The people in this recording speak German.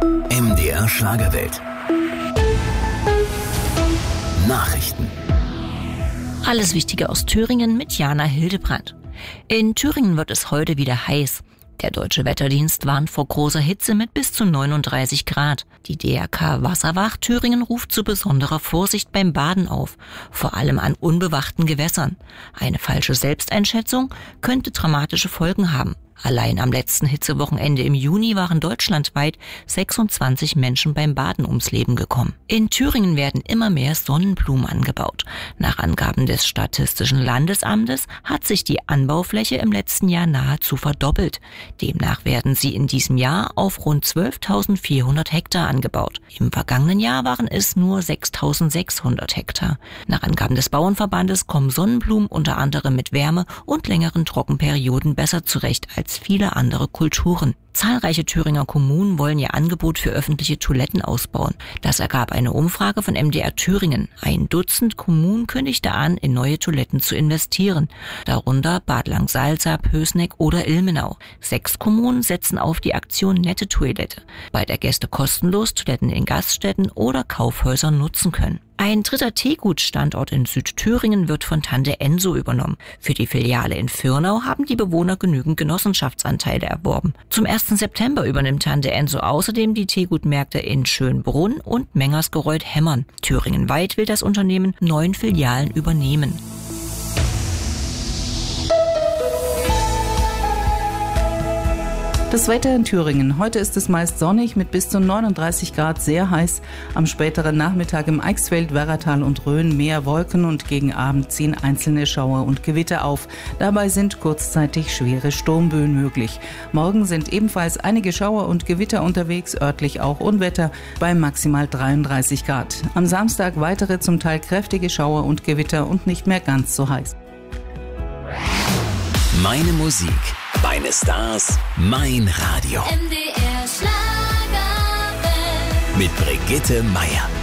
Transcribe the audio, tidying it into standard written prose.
MDR Schlagerwelt. Nachrichten. Alles Wichtige aus Thüringen mit Jana Hildebrandt. In Thüringen wird es heute wieder heiß. Der Deutsche Wetterdienst warnt vor großer Hitze mit bis zu 39 Grad. Die DRK Wasserwacht Thüringen ruft zu besonderer Vorsicht beim Baden auf, vor allem an unbewachten Gewässern. Eine falsche Selbsteinschätzung könnte dramatische Folgen haben. Allein am letzten Hitzewochenende im Juni waren deutschlandweit 26 Menschen beim Baden ums Leben gekommen. In Thüringen werden immer mehr Sonnenblumen angebaut. Nach Angaben des Statistischen Landesamtes hat sich die Anbaufläche im letzten Jahr nahezu verdoppelt. Demnach werden sie in diesem Jahr auf rund 12.400 Hektar angebaut. Im vergangenen Jahr waren es nur 6.600 Hektar. Nach Angaben des Bauernverbandes kommen Sonnenblumen unter anderem mit Wärme und längeren Trockenperioden besser zurecht als viele andere Kulturen. Zahlreiche Thüringer Kommunen wollen ihr Angebot für öffentliche Toiletten ausbauen. Das ergab eine Umfrage von MDR Thüringen. 1 Dutzend Kommunen kündigte an, in neue Toiletten zu investieren. Darunter Bad Langsalza, Pößneck oder Ilmenau. 6 Kommunen setzen auf die Aktion Nette Toilette, bei der Gäste kostenlos Toiletten in Gaststätten oder Kaufhäusern nutzen können. Ein dritter Teegut-Standort in Südthüringen wird von Tante Enso übernommen. Für die Filiale in Fürnau haben die Bewohner genügend Genossenschaftsanteile erworben. Zum 1. September übernimmt Tante Enso außerdem die Teegutmärkte in Schönbrunn und Mengersgereuth-Hemmern. Thüringenweit will das Unternehmen 9 Filialen übernehmen. Das Wetter in Thüringen. Heute ist es meist sonnig mit bis zu 39 Grad, sehr heiß. Am späteren Nachmittag im Eichsfeld, Werratal und Rhön mehr Wolken und gegen Abend ziehen einzelne Schauer und Gewitter auf. Dabei sind kurzzeitig schwere Sturmböen möglich. Morgen sind ebenfalls einige Schauer und Gewitter unterwegs, örtlich auch Unwetter bei maximal 33 Grad. Am Samstag weitere zum Teil kräftige Schauer und Gewitter und nicht mehr ganz so heiß. Meine Musik, meine Stars, mein Radio. MDR Schlagerwelt. Mit Brigitte Meier.